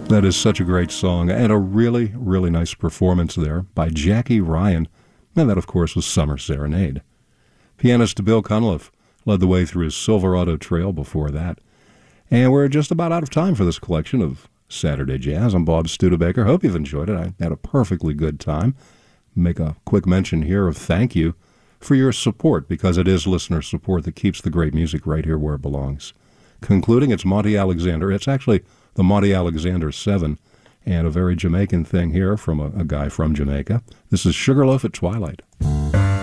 That is such a great song, and a really, really nice performance there by Jackie Ryan. And that, of course, was Summer Serenade. Pianist Bill Cunliffe led the way through his Silverado Trail before that. And we're just about out of time for this collection of Saturday Jazz. I'm Bob Studebaker. Hope you've enjoyed it. I had a perfectly good time. Make a quick mention here of thank you for your support, because it is listener support that keeps the great music right here where it belongs. Concluding, it's Monty Alexander. It's actually the Monty Alexander 7, and a very Jamaican thing here from a guy from Jamaica. This is Sugarloaf at Twilight.